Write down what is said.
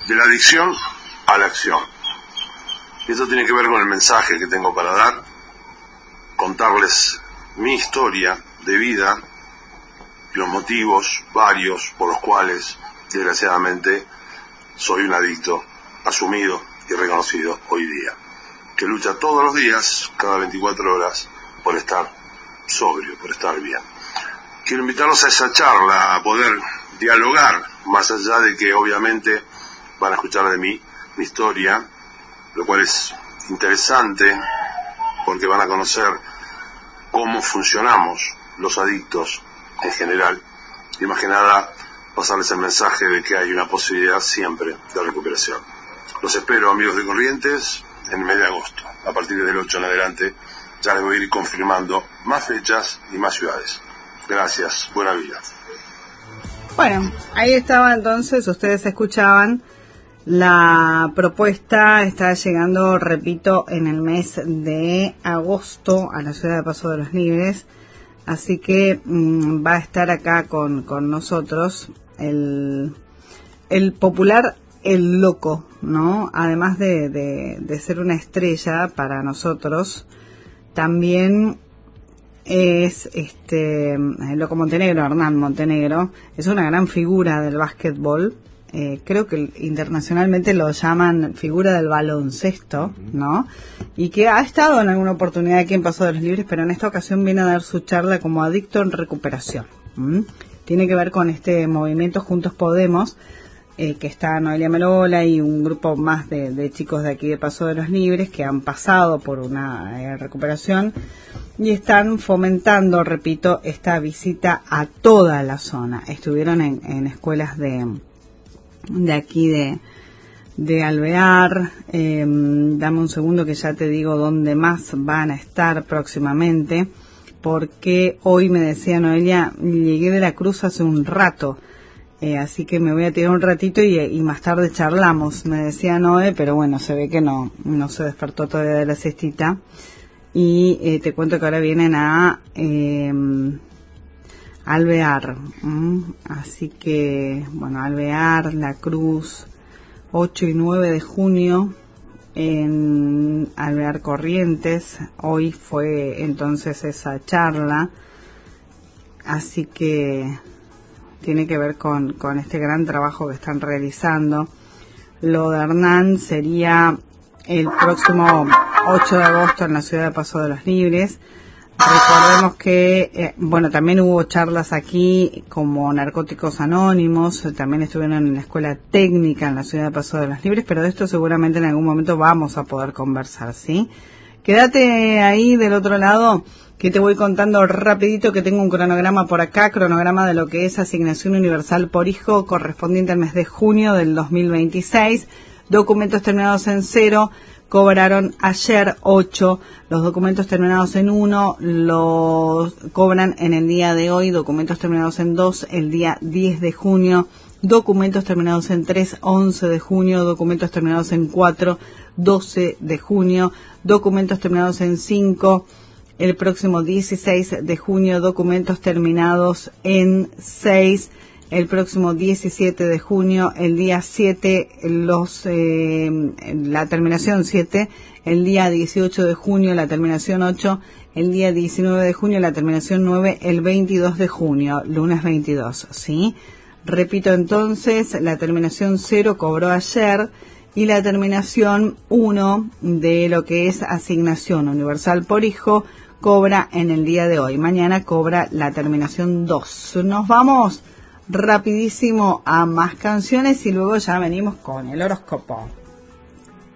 de la adicción a la acción. Y eso tiene que ver con el mensaje que tengo para dar, contarles mi historia de vida y los motivos varios por los cuales, desgraciadamente, soy un adicto asumido y reconocido hoy día, que lucha todos los días, cada 24 horas, por estar sobrio, por estar bien. Quiero invitarlos a esa charla, a poder dialogar, más allá de que obviamente van a escuchar de mí, mi historia, lo cual es interesante porque van a conocer cómo funcionamos los adictos en general, y más que nada pasarles el mensaje de que hay una posibilidad siempre de recuperación. Los espero, amigos de Corrientes, en el mes de agosto. A partir del 8 en adelante ya les voy a ir confirmando más fechas y más ciudades. Gracias, buena vida. Bueno, ahí estaba entonces, ustedes escuchaban, la propuesta está llegando, repito, en el mes de agosto a la ciudad de Paso de los Libres, así que va a estar acá con nosotros el popular El Loco, ¿no? Además de ser una estrella para nosotros, también es el Loco Montenegro, Hernán Montenegro, es una gran figura del básquetbol. Creo que internacionalmente lo llaman figura del baloncesto, ¿no? Y que ha estado en alguna oportunidad aquí en Paso de los Libres, pero en esta ocasión viene a dar su charla como adicto en recuperación. Tiene que ver con este movimiento Juntos Podemos, que está Noelia Merola y un grupo más de chicos de aquí de Paso de los Libres que han pasado por una recuperación y están fomentando, repito, esta visita a toda la zona. Estuvieron en escuelas de aquí de Alvear. Dame un segundo que ya te digo dónde más van a estar próximamente, porque hoy me decía Noelia, llegué de la Cruz hace un rato, así que me voy a tirar un ratito y más tarde charlamos, me decía Noé, pero bueno, se ve que no se despertó todavía de la siestita. Y te cuento que ahora vienen a Alvear, así que bueno, Alvear, La Cruz, 8 y 9 de junio en Alvear Corrientes. Hoy fue entonces esa charla, así que tiene que ver con este gran trabajo que están realizando. Lo de Hernán sería el próximo 8 de agosto en la ciudad de Paso de los Libres. Recordemos que, también hubo charlas aquí como Narcóticos Anónimos, también estuvieron en la escuela técnica en la ciudad de Paso de los Libres, pero de esto seguramente en algún momento vamos a poder conversar, ¿sí? Quédate ahí del otro lado, que te voy contando rapidito que tengo un cronograma por acá, cronograma de lo que es asignación universal por hijo, correspondiente al mes de junio del 2026, documentos terminados en 0, cobraron ayer 8, los documentos terminados en 1 los cobran en el día de hoy, documentos terminados en 2 el día 10 de junio, documentos terminados en 3, 11 de junio, documentos terminados en 4, 12 de junio, documentos terminados en 5, el próximo 16 de junio, documentos terminados en 6, el próximo 17 de junio, el día 7, la terminación 7, el día 18 de junio, la terminación 8, el día 19 de junio, la terminación 9, el 22 de junio, lunes 22, ¿sí? Repito entonces, la terminación 0 cobró ayer y la terminación 1 de lo que es asignación universal por hijo cobra en el día de hoy. Mañana cobra la terminación 2. Nos vamos rapidísimo a más canciones y luego ya venimos con el horóscopo.